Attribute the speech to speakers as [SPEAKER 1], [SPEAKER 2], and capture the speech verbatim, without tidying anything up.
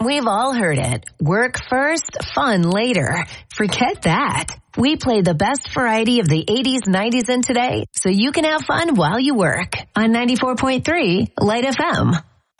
[SPEAKER 1] We've all heard it. Work first, fun later. Forget that. We play the best variety of the eighties, nineties, and today, so you can have fun while you work. On ninety-four point three Light F M.